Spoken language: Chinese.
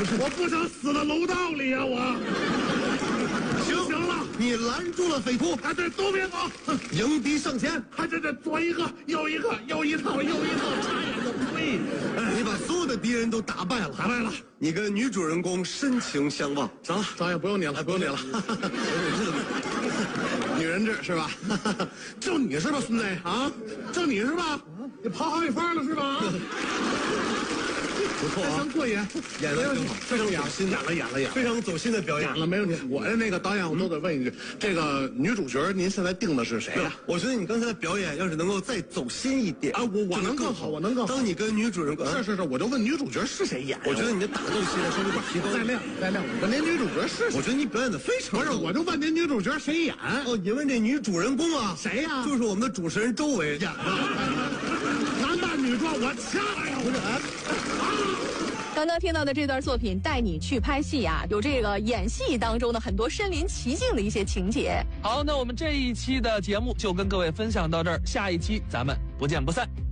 我不想死在楼道里啊！我行了， 你拦住了匪徒， 哎，对，都别走， 迎敌上前， 哎，这左一个，右一个，又一套，插眼就推， 你把所有的敌人都打败了， 打败了。 你跟女主人公深情相望。 行了，导演不用你了，不用你了。女人质是吧？就你是吧，孙子啊？就你是吧？你跑好几番了是吧？ 不错啊， 非常过瘾， 演得挺好，非常走心， 演了， 非常走心的表演演了，没问题。我的那个导演，我都得问一句，这个女主角您现在定的是谁呀？ 我觉得你刚才的表演要是能够再走心一点啊，我能更好，我能更好。 当你跟女主人公是，我就问女主角是谁演？ 我觉得你的打斗戏稍微提高， 再亮。我问您女主角是谁？ 我觉得你表演的非常不是，我就问您女主角谁演？ 哦，你问这女主人公啊？ 谁呀？ 就是我们的主持人周伟演的。 男扮女装，我掐了呀！我这刚刚听到的这段作品《带你去拍戏》啊，有这个演戏当中的很多身临其境的一些情节。 好，那我们这一期的节目就跟各位分享到这儿，下一期咱们不见不散。